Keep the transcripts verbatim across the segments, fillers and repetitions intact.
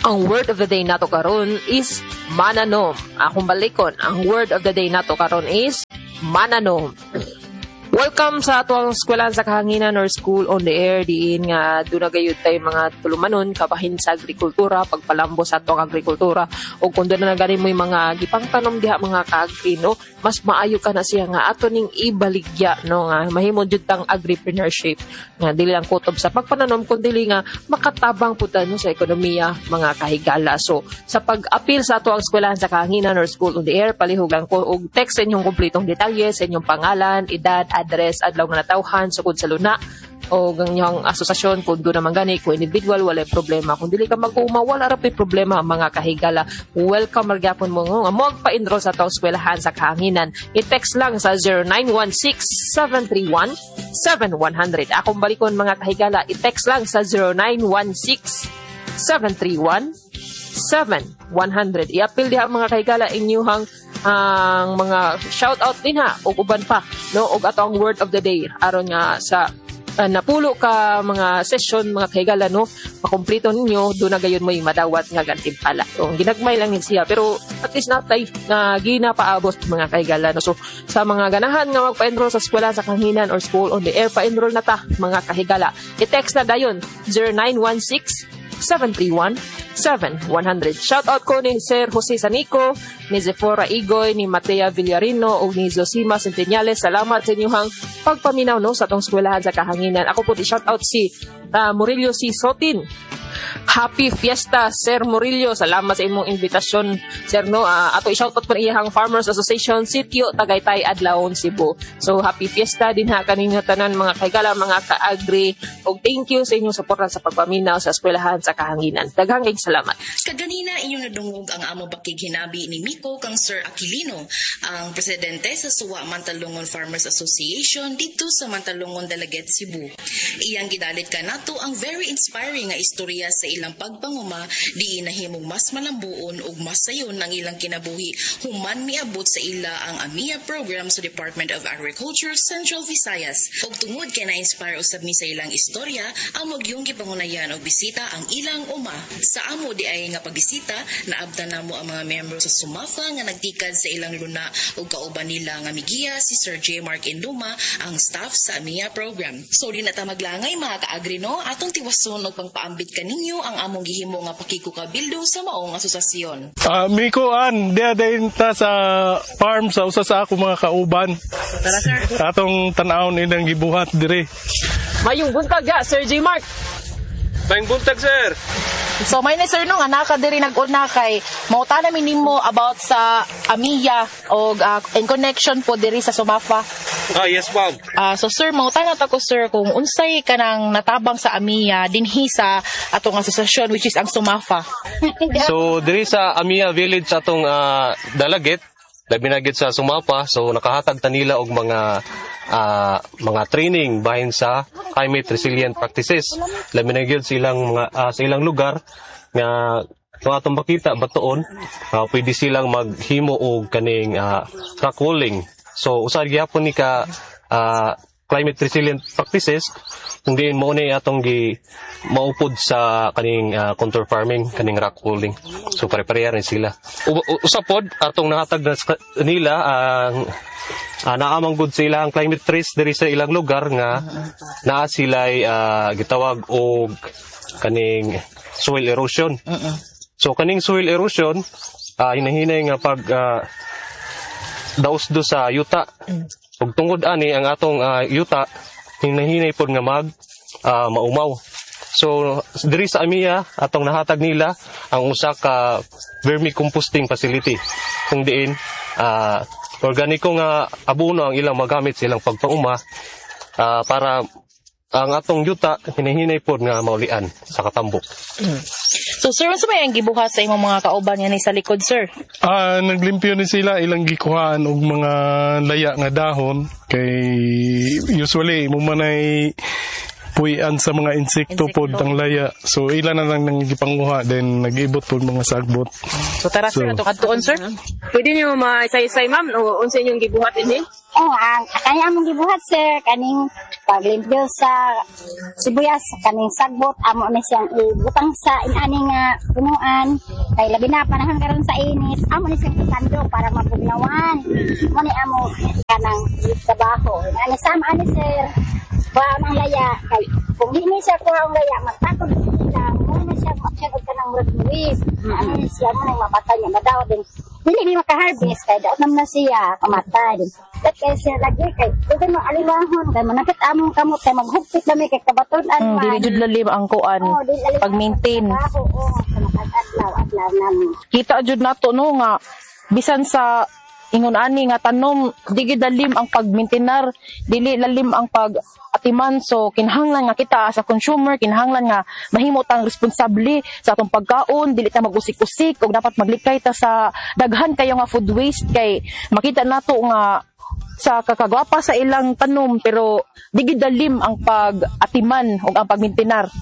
Ang word of the day nato karon is mananom. Akong balikon, ang word of the day nato karon is mananom. Welcome sa atuang eskwelahan sa kahanginan or school on the air. Diin nga doon na gayud tayo mga tulumanon kabahin sa agrikultura, pagpalambo sa atuang agrikultura. O kung doon na gani mo yung mga gipangtanom diha mga kaagri, no, mas maayo ka na siya nga ato ning ibaligya, no, nga mahimo jud tang agripreneurship nga dili lang kutob sa pagpananom kundi nga makatabang puta no sa ekonomiya mga kahigala. So sa pag-apil sa atuang eskwelahan sa kahanginan or school on the air, palihog lang ko og text sa inyong kumpletong detalye, sa inyong pangalan, edad, address, adlaw nga natawhan, sukod sa luna o ganyang asosasyon. Kung doon naman gani kung individual, wala problema. Kung dili ka mag-uma, wala rapi problema mga kahigala. Welcome magyapon mo nga mo magpa-enroll sa atong eskwelahan sa kahanginan. I-text lang sa zero nine one six, seven three one, seven one zero zero. Akong balikon mga kahigala, i-text lang sa zero nine one six, seven three one, seven one zero zero. I-appeal diha mga kahigala inyuhang ang mga shout out din ha o uban pa no og ato ang word of the day aron nga sa uh, napulo ka mga session mga kahigala no makumpleto ninyo do na gayon mo yung madawat nga gantimpala. So ginagmay lang yun siya pero at least natay na ginapaabot mga kahigala no. So sa mga ganahan nga magpa-enroll sa eskwela sa kahanginan or school on the air, pa-enroll na ta mga kahigala. I-text na dayon zero nine one six, seven three one, seven one zero zero. Shout out ko ni Sir Jose Sanico, ni Zephora Igoy, ni Matea Villarino, o ni Zosima Centenniales. Salamat sa inyong pagpaminaw no, sa atong eskwelahan sa kahanginan. Ako po di shout out si uh, Murillo C. Sotin. Happy Fiesta, Sir Murillo. Salamat sa imong invitasyon, Sir, no. Uh, ato i-shoutout pa iyang Farmers Association, Sitio, Tagaytay, Adlaon, Cebu. So, Happy Fiesta din ha kaninyo tanan mga kaigala, mga ka-agri. O thank you sa inyong suporta sa pagpaminaw sa eskwelahan sa kahanginan. Daghang kayong salamat. Kaganina inyong nadungog ang amo bakig hinabi ni Miko kang Sir Aquilino, ang presidente sa Suwa Mantalungon Farmers Association dito sa Mantalungon, Dalaget, Cebu. Iyang gidalit ka nato ang very inspiring nga istorya sa ilang pagpanguma di inahimong mas malambuon ug mas sayon ang ilang kinabuhi human miabot sa ila ang A M I A program sa Department of Agriculture Central Visayas. Ug tungod kay na-inspire usab mi sa ilang istorya, ang magyong gipangunayan og bisita ang ilang uma. Sa amo di ay nga pagbisita, naabtan namo ang mga miyembro sa Sumafa nga nagtikad sa ilang luna ug kauban nila nga migiya si Sir J. Mark Induma, ang staff sa A M I A program. So di na ta maglangay mga ka-agri no, atong tiwason og pangpaambit kaninyo ang among gihimo nga pakikukabildo sa maong asosasyon. Ah, uh, Miko an, dia din ta sa farm sa usa sa ako mga kauban. Tara sir. Atong tan-awon ilang gibuhat dire. Mayong buntag ga Sir J. Mark. Mayong buntag sir. So may na sir no nga naka diri nag-una kay mauta namin nimo about sa A M I A o uh, in connection po diri sa Sumafa. Ah, yes ma'am. Uh, so sir, mauta na ta ko sir kung unsay kanang natabang sa A M I A dinhi sa atong asosasyon which is ang Sumafa. So diri sa A M I A village atong uh, Dalaget, labi na gid sa Sumafa, so nakahatag ta nila og mga uh, mga training bahin sa climate resilient practices. Labi na gid silang mga uh, sa ilang lugar nga kung atong makita batuon, uh, pwede silang maghimo og kaning uh, rock walling. So usa gyapon ni ka uh, climate resilient practices kung diin mo ni atong gi maupod sa kaning uh, contour farming, kaning rock walling. So pare-pareha rin sila. Usa pod atong nahatag na nila ang uh, uh, naamang good sila ang climate trees diri sa ilang lugar nga naa sila'y uh, gitawag og kaning soil erosion. So kaning soil erosion uh, hinahinay nga pag uh, daos do sa yuta. Ug tungod ani ang atong uh, yuta hinahinay pod nga mag uh, maumaw. So diri sa A M I A atong nahatag nila ang usa ka vermicomposting facility kung diin uh, organiko nga abono ang ilang magamit silang pagpauma uh, para ang atong yuta hinahinay pod nga maulian sa katambok. Mm. So sir, unsa may ang gibuhat sa imong mga kauban yan sa likod sir? Ah, uh, naglimpyo ni sila ilang gikuhaan og mga laya nga dahon kay usually mo manay puy-an sa mga insekto pod ang laya. So ila na lang nang gipanguha then nag-ibot pod mga sagbot. So tara sir, so, ato kadtuon sir. Pwede niyo ma-isay-isay ma'am o unsa inyong gibuhat dinhi? Oo, ang kanya among gibuhat sir kaning paglimpyo sa sibuyas kaning sagbot amo ni siyang ibutang sa inani nga punuan kay labi na panahon karon sa init amo ni siyang ikandog para mapugnawan mo ni amo kanang trabaho ani sama ani sir wa ang laya kay kung hindi siya kuha ang laya magtakod sila mo na siya magsagod ka ng rodwis ano ni siya mo nang mapatay niya madaw din dili ni maka-harvest kay daot naman na siya kamatay din kat kay siya lagi kay tugon mo alilahon kay manakit among kamot kay maghugpit lami kay kabatunan Mm, man dili jud lalim ang kuan Oo, dili lalim pag-maintain. ang trabaho, oo, sa makag-adlaw adlaw namo Kita jud nato no nga bisan sa ingon ani nga tanom dili dalim ang pag-maintainar, dili lalim ang pag atiman so kinahanglan nga kita sa consumer kinahanglan nga mahimo tang responsable sa atong pagkaon dili ta mag-usik-usik ug dapat maglikay ta sa daghan kayo nga food waste kay makita nato nga sa kakagwapa sa ilang tanom pero dili dalim ang pag-atiman ug ang pag-maintainar.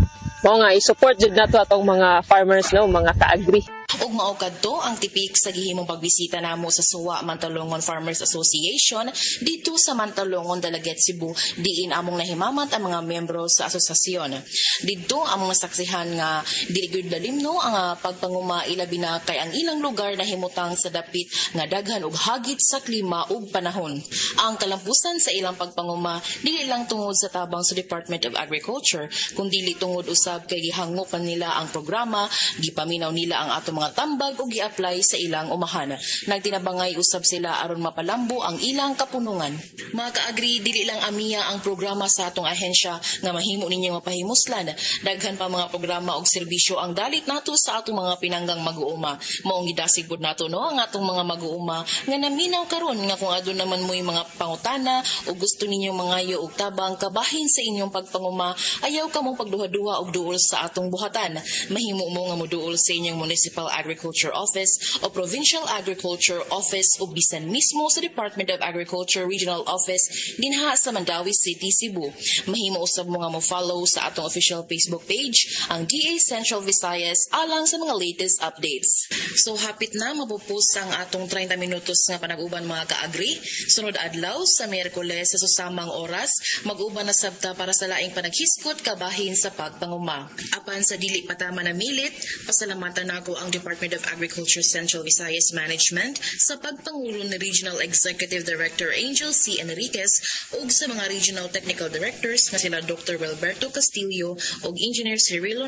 Mao nga i-support jud nato atong mga farmers no, mga ka-agri. Ug mao kadto ang tipik sa gihimong pagbisita namo sa Suwa Mantalongon Farmers Association dito sa Mantalongon, Dalaget, Cebu, diin among nahimamat ang mga miyembro sa asosasyon. Didto among nasaksihan nga dili gyud lalim no ang uh, pagpanguma ilabi na kay ang ilang lugar nahimutang sa dapit nga daghan ug hagit sa klima ug panahon. Ang kalampusan sa ilang pagpanguma dili lang tungod sa tabang sa Department of Agriculture kundi dili tungod usab kay gihangupan nila ang programa, gipaminaw nila ang ato mga tambag o gi-apply sa ilang umahan. Nagtinabangay usab sila aron mapalambo ang ilang kapunungan. Mga ka-agri, dili lang amiya ang programa sa atong ahensya nga mahimo ninyo mapahimuslan. Daghan pa mga programa og serbisyo ang dalit nato sa atong mga pinanggang mag-uuma. Maong gidasig pud nato no ang atong mga mag-uuma nga naminaw karon nga kung adun naman mo'y mga pangutana o gusto ninyo mangayo og tabang kabahin sa inyong pagpanguma, ayaw ka mong pagduha-duha og duol sa atong buhatan. Mahimo mo nga moduol sa inyong municipal Agriculture Office o Provincial Agriculture Office o bisan mismo sa Department of Agriculture Regional Office dinha sa Mandawi City, Cebu. Mahimo usab mo nga mo follow sa atong official Facebook page ang D A Central Visayas alang sa mga latest updates. So hapit na mapupus ang atong thirty minutos nga panag-uban mga ka-agri. Sunod adlaw sa Miyerkules sa susamang oras mag-uban na sabta para sa laing panaghiskot kabahin sa pagpanguma. Apan sa dili patama na milit, pasalamatan nako ang Department of Agriculture Central Visayas Management sa pagpangulo ni Regional Executive Director Angel C. Enriquez ug sa mga Regional Technical Directors na sila Doctor Wilberto Castillo ug Engineer Cirilo